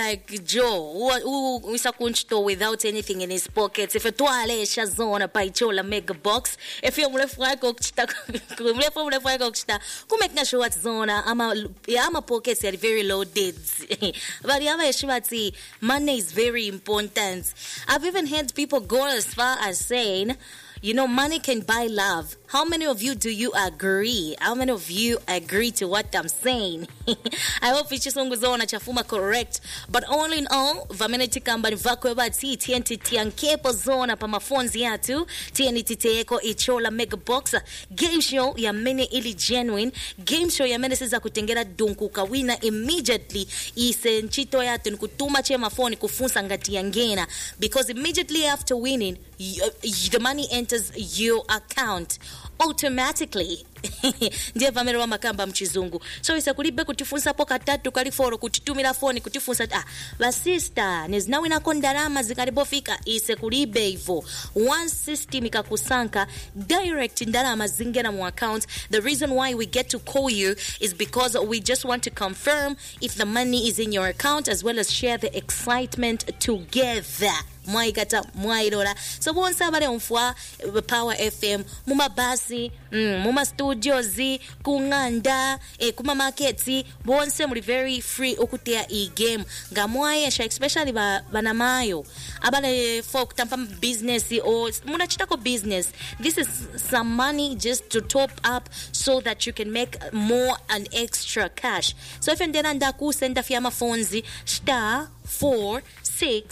like Joe who is a kunchto without anything in his pockets. If etwale shazona paichola mega box, if you mrefu wako kuchita kumeka sure what zona ama pockets are very loaded. But yama yeshimati money is very important. I've even heard people go as far as saying, you know, money can buy love. How many of you do you agree? How many of you agree to what I'm saying? I hope it's just on chafuma correct. But all in all, vameneti kamba nivakwe bati TNT tiankepo zona pa mafonzi yatu TNT teeko ichola mega box game show ya mene ili genuine game show ya mene siza kutengera dunku kawina immediately ise nchito yatu nkutuma che mafoni kufunsa ngati yangena because immediately after winning the money enters your account automatically. Ndiye vamero wa makamba mchizungu. So isa kulibe kutifunsa po katatu kaliforo kutitumira phone kutifunsa basista nezinawe nakondarama zikaribofika ise kulibe hivyo. Once system ikakusanka direct ndarama zingena mu account. The reason why we get to call you is because we just want to confirm if the money is in your account as well as share the excitement together. Mwaikata mwairora so bonsa bale onfwa Power FM muma basi muma studios kunganda kuma markets bonse muri very free okutea e game ngamwaye especially banamayo abale folk tampa business or muna chitako business. This is some money just to top up so that you can make more and extra cash. So if you ndenda ku send afya mafonzi *4 6